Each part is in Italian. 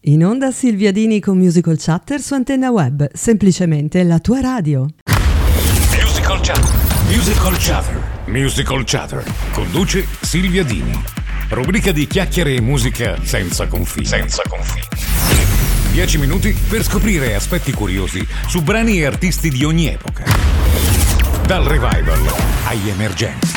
In onda Silvia Dini con Musical Chatter su Antenna Web, semplicemente la tua radio. Musical Chatter. Musical Chatter. Musical Chatter. Conduce Silvia Dini. Rubrica di chiacchiere e musica senza confini. 10 minuti per scoprire aspetti curiosi su brani e artisti di ogni epoca. Dal revival agli emergenti.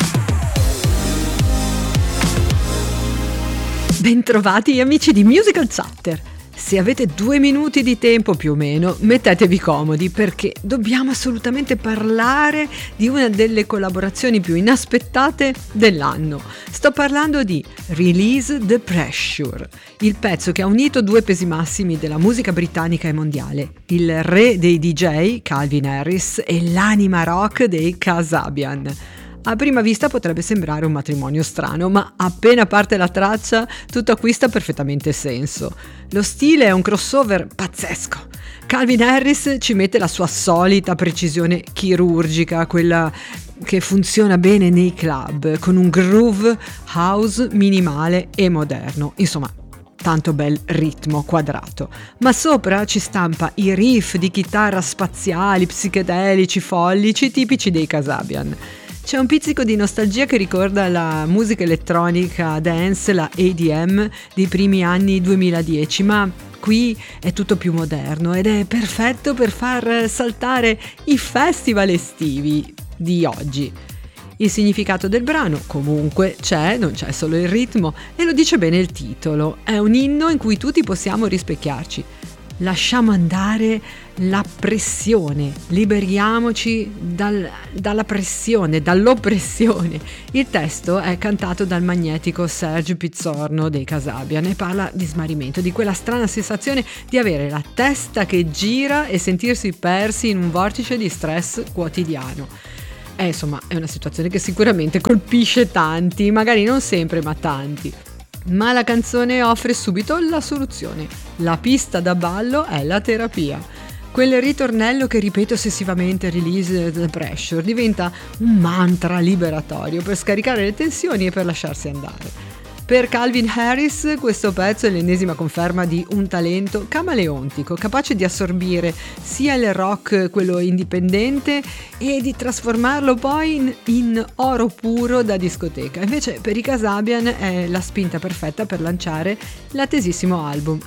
Bentrovati amici di Musical Chatter. Se avete 2 minuti di tempo più o meno, mettetevi comodi perché dobbiamo assolutamente parlare di una delle collaborazioni più inaspettate dell'anno. Sto parlando di Release the Pressure, il pezzo che ha unito 2 pesi massimi della musica britannica e mondiale, il re dei DJ, Calvin Harris, e l'anima rock dei Kasabian. A prima vista potrebbe sembrare un matrimonio strano, ma appena parte la traccia tutto acquista perfettamente senso. Lo stile è un crossover pazzesco. Calvin Harris ci mette la sua solita precisione chirurgica, quella che funziona bene nei club, con un groove house minimale e moderno. Insomma, tanto bel ritmo quadrato, ma sopra ci stampa i riff di chitarra spaziali, psichedelici, follici, tipici dei Kasabian. C'è un pizzico di nostalgia che ricorda la musica elettronica dance, la EDM dei primi anni 2010, ma qui è tutto più moderno ed è perfetto per far saltare i festival estivi di oggi. Il significato del brano comunque c'è, non c'è solo il ritmo, e lo dice bene il titolo. È un inno in cui tutti possiamo rispecchiarci. Lasciamo andare la pressione, liberiamoci dalla pressione, dall'oppressione. Il testo è cantato dal magnetico Serge Pizzorno dei Kasabian e parla di smarrimento, di quella strana sensazione di avere la testa che gira e sentirsi persi in un vortice di stress quotidiano. Insomma, è una situazione che sicuramente colpisce tanti, magari non sempre, ma tanti. Ma la canzone offre subito la soluzione. La pista da ballo è la terapia. Quel ritornello che ripete ossessivamente, Release the Pressure, diventa un mantra liberatorio per scaricare le tensioni e per lasciarsi andare. Per Calvin Harris questo pezzo è l'ennesima conferma di un talento camaleontico, capace di assorbire sia il rock, quello indipendente, e di trasformarlo poi in oro puro da discoteca. Invece per i Kasabian è la spinta perfetta per lanciare l'attesissimo album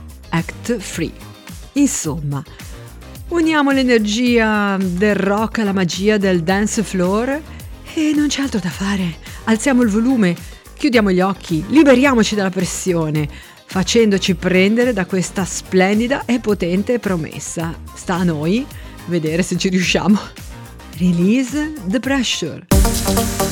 Act Free. Insomma, uniamo l'energia del rock alla magia del dance floor e non c'è altro da fare. Alziamo il volume, chiudiamo gli occhi, liberiamoci dalla pressione, facendoci prendere da questa splendida e potente promessa. Sta a noi vedere se ci riusciamo. Release the Pressure.